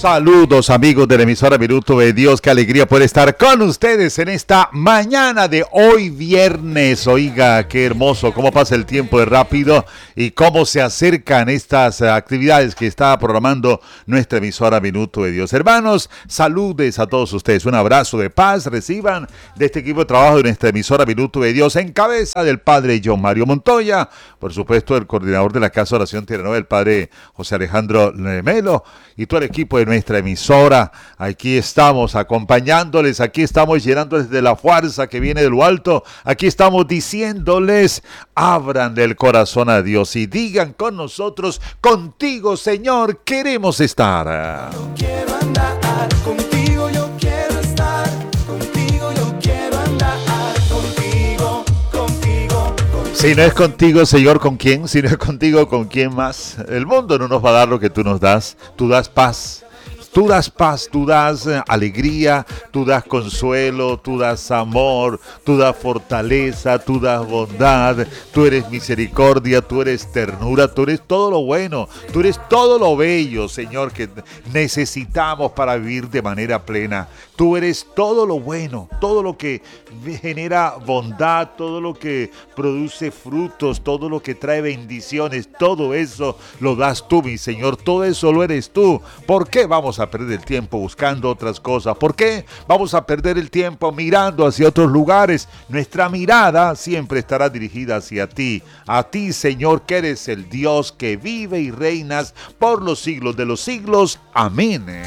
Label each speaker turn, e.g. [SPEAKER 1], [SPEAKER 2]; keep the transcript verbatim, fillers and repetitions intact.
[SPEAKER 1] Saludos amigos de la emisora Minuto de Dios, qué alegría poder estar con ustedes en esta mañana de hoy viernes. Oiga, qué hermoso, cómo pasa el tiempo de rápido y cómo se acercan estas actividades que está programando nuestra emisora Minuto de Dios. Hermanos, saludes a todos ustedes, un abrazo de paz, reciban de este equipo de trabajo de nuestra emisora Minuto de Dios en cabeza del Padre John Mario Montoya, por supuesto el coordinador de la Casa de Oración Tierra Nueva, el Padre José Alejandro Melo, y todo el equipo de nuestra emisora. Aquí estamos acompañándoles, aquí estamos llenándoles de la fuerza que viene de lo alto, aquí estamos diciéndoles, abran el corazón a Dios y digan con nosotros, contigo Señor queremos estar.
[SPEAKER 2] Yo quiero andar contigo, yo quiero estar contigo, yo quiero andar contigo, contigo, contigo.
[SPEAKER 1] Si no es contigo, Señor, ¿con quién? Si no es contigo, ¿con quién más? El mundo no nos va a dar lo que tú nos das. Tú das paz. Tú das paz, tú das alegría, tú das consuelo, tú das amor, tú das fortaleza, tú das bondad, tú eres misericordia, tú eres ternura, tú eres todo lo bueno, tú eres todo lo bello, Señor, que necesitamos para vivir de manera plena. Tú eres todo lo bueno, todo lo que genera bondad, todo lo que produce frutos, todo lo que trae bendiciones, todo eso lo das tú, mi Señor, todo eso lo eres tú. ¿Por qué vamos a perder el tiempo buscando otras cosas? ¿Por qué vamos a perder el tiempo mirando hacia otros lugares? Nuestra mirada siempre estará dirigida hacia ti, a ti, Señor, que eres el Dios que vive y reinas por los siglos de los siglos. Amén.